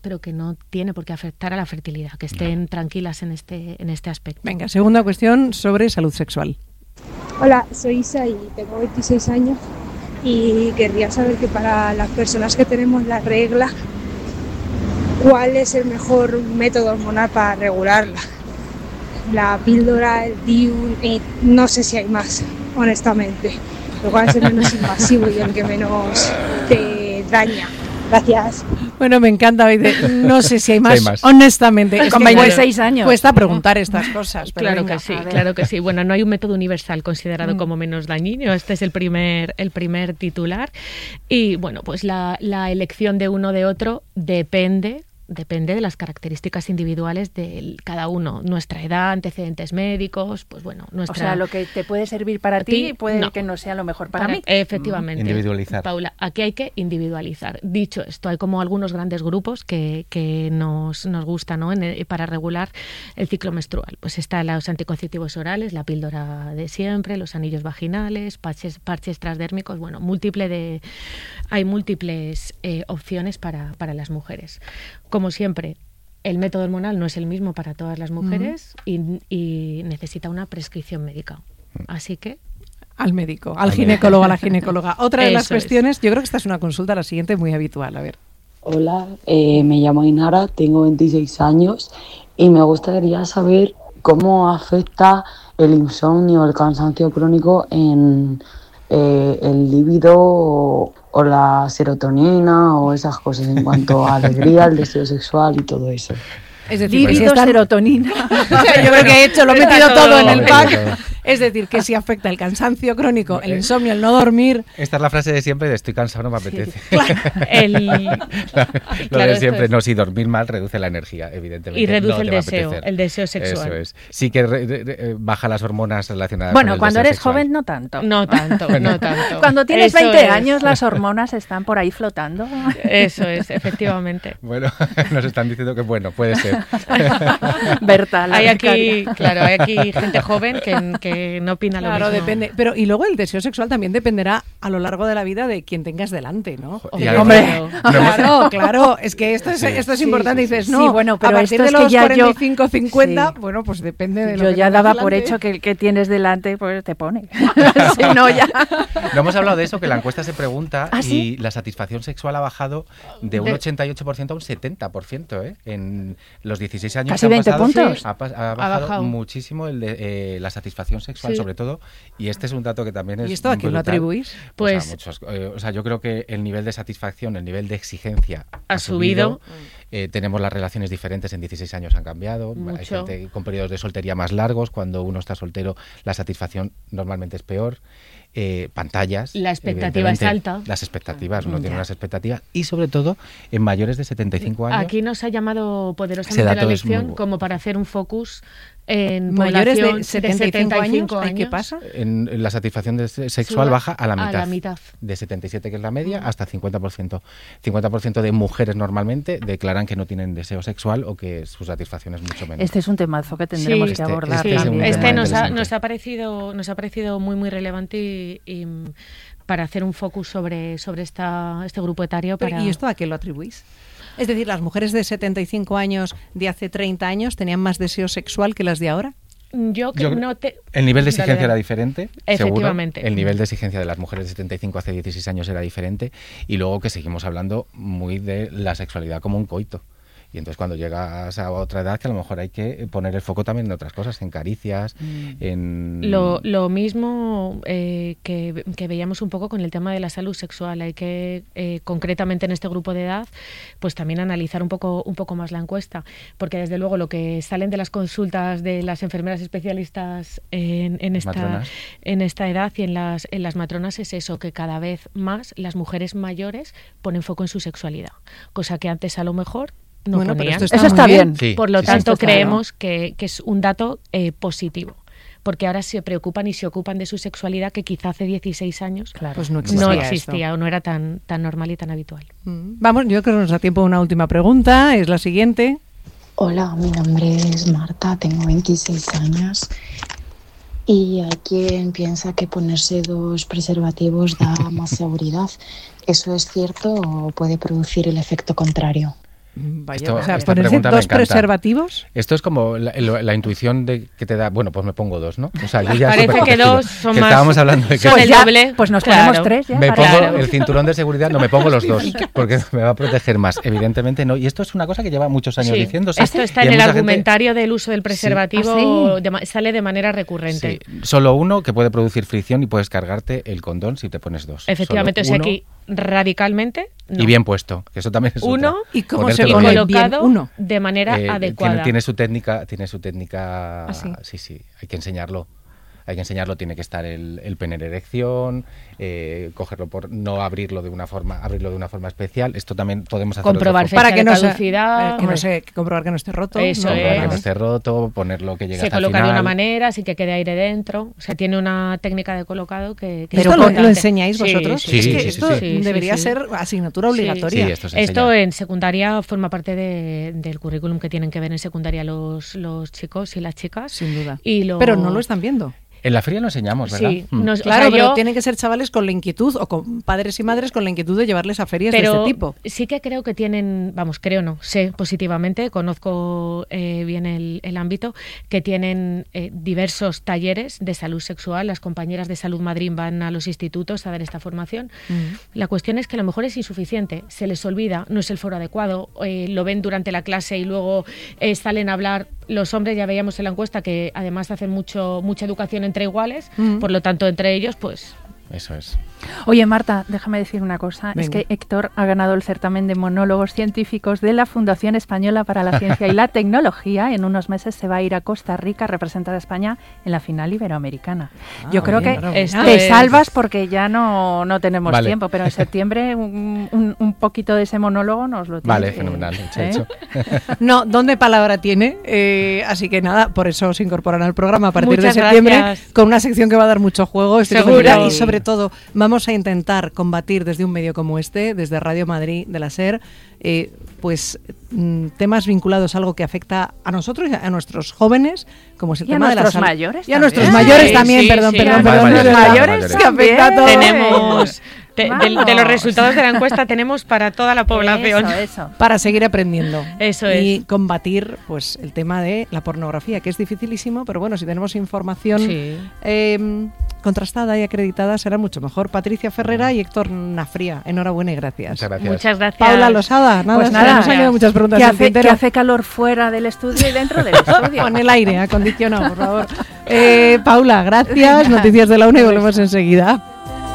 pero que no tiene por qué afectar a la fertilidad, que estén tranquilas en este aspecto. Venga, segunda cuestión sobre salud sexual. Hola, soy Isa y tengo 26 años y querría saber que para las personas que tenemos la regla, ¿cuál es el mejor método hormonal para regularla? La píldora, el DIU, y no sé si hay más, honestamente. Pero cuál es el menos invasivo y el que menos te daña. Gracias. Bueno, me encanta hoy no sé si hay más, Sí hay más. honestamente. Con 26 años. Cuesta preguntar estas cosas. Pero Claro venga, que sí. Bueno, no hay un método universal considerado como menos dañino. Este es el primer titular. Y bueno, pues la elección de uno de otro depende de las características individuales de cada uno. Nuestra edad, antecedentes médicos, pues bueno, O sea, lo que te puede servir para ti puede que no sea lo mejor para mí. Efectivamente. Individualizar. Paula, aquí hay que individualizar. Dicho esto, hay como algunos grandes grupos que nos gusta, ¿no? Para regular el ciclo menstrual. Pues están los anticonceptivos orales, la píldora de siempre, los anillos vaginales, parches transdérmicos, bueno, hay múltiples opciones para las mujeres. Como siempre, el método hormonal no es el mismo para todas las mujeres y necesita una prescripción médica. Así que... Al médico, al ginecólogo, a la ginecóloga. Otra de las Eso cuestiones, yo creo que esta es una consulta, la siguiente, muy habitual. A ver. Hola, me llamo Inara, tengo 26 años y me gustaría saber cómo afecta el insomnio, el cansancio crónico en el líbido o la serotonina o esas cosas en cuanto a alegría, el deseo sexual y todo eso. Es decir, Líbido, serotonina. Yo creo que lo he metido todo en el pack. Es decir, que si afecta el cansancio crónico, el insomnio, el no dormir... Esta es la frase de siempre de estoy cansado, no me apetece. Lo Claro, de siempre, no, si dormir mal reduce la energía, evidentemente. Y reduce no el te va a apetecer. deseo sexual. Eso es. Sí que baja las hormonas relacionadas Bueno, con el cuando deseo eres sexual. joven no tanto. No tanto. Cuando tienes Eso 20 es. años las hormonas están por ahí flotando. Eso es, efectivamente. Bueno, nos están diciendo que bueno, puede ser. Berta, la Hay becaria. aquí gente joven que no opina lo Claro, mismo. depende. Pero y luego el deseo sexual también dependerá a lo largo de la vida de quien tengas delante, ¿no? Y Hombre, Claro, es que esto es importante. Dices, no, sí, bueno, pero a partir esto de es que los ya 45, 50, sí. bueno, pues depende de lo Yo que ya tengas daba por delante. hecho que el que tienes delante pues te pone. Si no, ya. No hemos hablado de eso, que la encuesta se pregunta ¿Ah, y sí? la satisfacción sexual ha bajado de un 88% a un 70%, ¿eh? En los 16 años Casi que han 20 pasado, puntos. Ha bajado bajado. muchísimo la satisfacción sexual, Sí. sobre todo, y este es un dato que también es ¿Y esto a quién lo brutal. atribuís? Pues Pues- a muchos, yo creo que el nivel de satisfacción, el nivel de exigencia Ha subido. Tenemos las relaciones diferentes, en 16 años han cambiado. Mucho. Hay gente con periodos de soltería más largos. Cuando uno está soltero, la satisfacción normalmente es peor. Pantallas. La expectativa es evidentemente, alta. Las expectativas, uno Ya. tiene unas expectativas. Y sobre todo, en mayores de 75 años. Aquí nos ha llamado Ese poderosamente dato la es muy elección bueno. como para hacer un focus en Mayores población de 75 años, ¿qué pasa? En la satisfacción sexual Sube baja a la mitad. a la mitad. De 77, que es la media, hasta 50%. 50% de mujeres normalmente declaran que no tienen deseo sexual o que su satisfacción es mucho menor. Este es un temazo que tendremos Sí, que este- abordar este es un también. tema nos interesante. ha parecido muy relevante y para hacer un focus sobre este grupo etario. ¿Y esto a qué lo atribuís? Es decir, ¿las mujeres de 75 años de hace 30 años tenían más deseo sexual que las de ahora? El nivel de exigencia Dale. era diferente, Efectivamente. seguro. El nivel de exigencia de las mujeres de 75 hace 16 años era diferente. Y luego que seguimos hablando muy de la sexualidad como un coito. Y entonces cuando llegas a otra edad, que a lo mejor hay que poner el foco también en otras cosas, en caricias, en... Lo mismo que veíamos un poco con el tema de la salud sexual. Hay que, concretamente en este grupo de edad, pues también analizar un poco más la encuesta. Porque desde luego lo que salen de las consultas de las enfermeras especialistas en esta edad y en las matronas es eso, que cada vez más las mujeres mayores ponen foco en su sexualidad. Cosa que antes a lo mejor no Bueno, pero ponían. Eso está bien. Sí, Por lo sí, tanto, sí. creemos que es un dato positivo, porque ahora se preocupan y se ocupan de su sexualidad que quizá hace 16 años Pues no no existía existía o no era tan normal y tan habitual. Vamos, yo creo que nos da tiempo a una última pregunta, es la siguiente. Hola, mi nombre es Marta, tengo 26 años y hay quien piensa que ponerse 2 preservativos da más seguridad. ¿Eso es cierto o puede producir el efecto contrario? Vaya, o sea, ponerse 2 preservativos. Esto es como la intuición de que te da, bueno, pues me pongo 2, ¿no? O sea, yo ya parece que 2 son más. Estábamos hablando de que son el doble. Pues nos ponemos 3 ya. Me pongo el cinturón de seguridad, no me pongo los 2, porque me va a proteger más. Evidentemente no. Y esto es una cosa que lleva muchos años diciéndose. Esto está en el argumentario del uso del preservativo, sale de manera recurrente. Sí. Solo uno que puede producir fricción y puedes cargarte el condón si te pones 2. Efectivamente, o sea, aquí radicalmente no. Y bien puesto, que eso también es uno y cómo se pone colocado uno de manera adecuada. Tiene su técnica, sí, hay que enseñarlo. Tiene que estar el pene en erección, cogerlo no abrirlo de una forma especial. Esto también podemos hacer comprobar fecha para que de caducidad, comprobar que no esté roto. Eso que no esté roto, ponerlo que llegue hasta el final. Se coloca de una manera sin que quede aire dentro. O sea, tiene una técnica de colocado que ¿Pero lo enseñáis vosotros? Sí, es que esto debería ser asignatura obligatoria. Sí, esto en secundaria forma parte del currículum que tienen que ver en secundaria los chicos y las chicas. Sin duda. Pero no lo están viendo. En la feria lo enseñamos, ¿verdad? Sí, claro, pero tienen que ser chavales con la inquietud, o con padres y madres con la inquietud de llevarles a ferias de este tipo. Sí que creo que tienen, sé positivamente, conozco bien el ámbito, que tienen diversos talleres de salud sexual. Las compañeras de Salud Madrid van a los institutos a dar esta formación. La cuestión es que a lo mejor es insuficiente, se les olvida, no es el foro adecuado, lo ven durante la clase y luego salen a hablar. Los hombres, ya veíamos en la encuesta que además hacen mucha educación entre iguales, por lo tanto entre ellos pues eso es. Oye, Marta, déjame decir una cosa. Venga. Es que Héctor ha ganado el certamen de monólogos científicos de la Fundación Española para la Ciencia y la Tecnología. En unos meses se va a ir a Costa Rica a representar a España en la final iberoamericana. Yo creo que te salvas porque ya no tenemos tiempo, pero en septiembre un poquito de ese monólogo nos lo tienes. Vale, fenomenal. Hecho. No, ¿dónde palabra tiene? Así que nada, por eso se incorporan al programa a partir Muchas de septiembre gracias. con una sección que va a dar mucho juego. Seguro. Y sobre todo vamos a intentar combatir desde un medio como este, desde Radio Madrid de la SER, temas vinculados a algo que afecta a nosotros y a nuestros jóvenes, como es el tema de la salud. Mayores y a nuestros mayores también, perdón. Los mayores que afecta a todos. Tenemos de los resultados de la encuesta tenemos para toda la población. Eso. Para seguir aprendiendo. Eso es. Y combatir pues el tema de la pornografía, que es dificilísimo, pero bueno, si tenemos información contrastada y acreditada será mucho mejor. Patricia Ferrera y Héctor Nafría, enhorabuena y gracias. Muchas gracias. Paula Losada, Pues nada, nos han quedado muchas preguntas que al tintero. hace calor fuera del estudio y dentro del estudio. Con el aire acondicionado, por favor. Paula, gracias. Noticias de la UNE y volvemos enseguida.